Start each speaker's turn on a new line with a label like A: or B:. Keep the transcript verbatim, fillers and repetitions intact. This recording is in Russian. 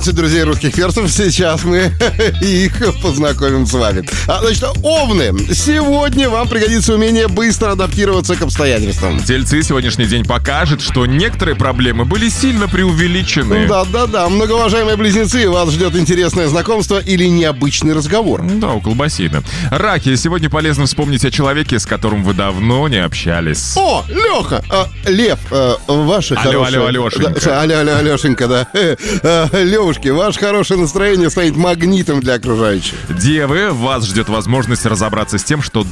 A: двадцать друзей русских перцев. Сейчас мы их познакомим с вами. А, значит, овны. Сегодня вам пригодится умение быстро адаптироваться к обстоятельствам.
B: Тельцы, сегодняшний день покажет, что некоторые проблемы были сильно преувеличены.
A: Да-да-да. Многоуважаемые близнецы, вас ждет интересное знакомство или необычный разговор.
B: Да, у колбасина. Раки, сегодня полезно вспомнить о человеке, с которым вы давно не общались.
A: О, Леха! А, Лев, а, ваша
B: алло,
A: хорошая...
B: алло, Алешенька.
A: Да, алло, алло, Алешенька, да. Левушки, ваше хорошее настроение станет магнитом для окружающих.
B: Девы, вас ждет возможность разобраться с тем, что